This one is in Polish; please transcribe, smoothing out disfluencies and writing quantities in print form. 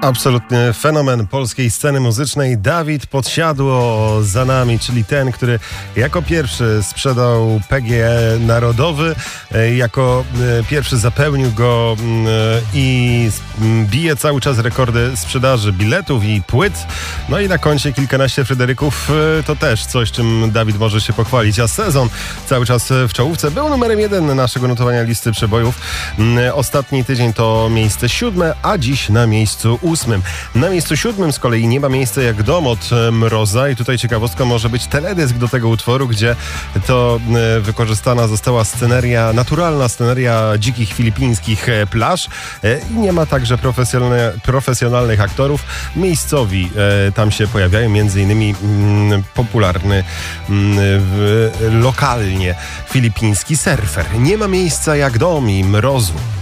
Absolutny fenomen polskiej sceny muzycznej. Dawid Podsiadło za nami, czyli ten, który jako pierwszy sprzedał PGE Narodowy, jako pierwszy zapełnił go i bije cały czas rekordy sprzedaży biletów i płyt. No i na koncie kilkanaście Fryderyków, to też coś, czym Dawid może się pochwalić. A sezon cały czas w czołówce, był numerem 1 naszego notowania listy przebojów. Ostatni tydzień to miejsce 7, a dziś na miejscu 8. Na miejscu 7 z kolei Nie ma miejsca jak dom od Mroza i tutaj ciekawostka może być teledysk do tego utworu, gdzie to wykorzystana została sceneria, naturalna sceneria dzikich filipińskich plaż i nie ma także profesjonalnych aktorów. Miejscowi tam się pojawiają, między innymi popularny lokalnie filipiński surfer. Nie ma miejsca jak dom i Mrozu.